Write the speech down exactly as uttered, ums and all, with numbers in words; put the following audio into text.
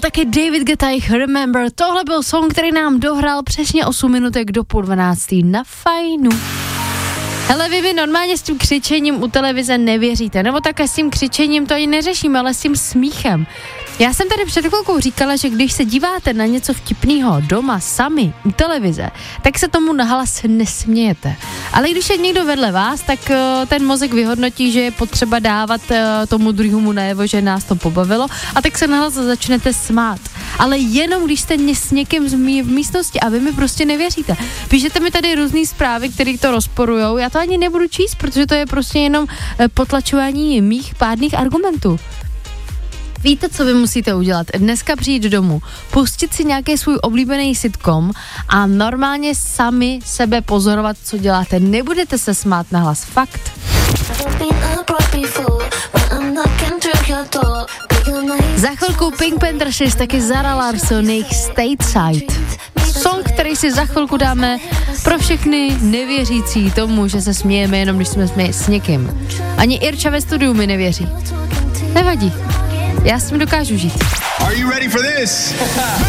taky David Guetta, Remember. Tohle byl song, který nám dohrál přesně osm minutek do půl dvanáctý na Fajnu. Hele, vy, vy normálně s tím křičením u televize nevěříte, nebo také s tím křičením to ani neřešíme, ale s tím smíchem. Já jsem tady před chvilkou říkala, že když se díváte na něco vtipného doma sami u televize, tak se tomu nahlas nesmějete. Ale když je někdo vedle vás, tak uh, ten mozek vyhodnotí, že je potřeba dávat uh, tomu druhému najevo, že nás to pobavilo, a tak se nahlas začnete smát. Ale jenom když jste s někým v místnosti a vy mi prostě nevěříte. Píšete mi tady různý zprávy, které to rozporujou, já to ani nebudu číst, protože to je prostě jenom uh, potlačování mých pádných argumentů. Víte, co vy musíte udělat? Dneska přijít domů, pustit si nějaký svůj oblíbený sitcom a normálně sami sebe pozorovat, co děláte. Nebudete se smát nahlas, fakt. Za chvilku Pink Panther šest, taky Zara Larsson, jejich Stateside. Song, který si za chvilku dáme pro všechny nevěřící tomu, že se smějeme jenom, když jsme smějeme s někým. Ani Irča ve studiu mi nevěří. Nevadí. Já s tím dokážu žít. Are you ready for this?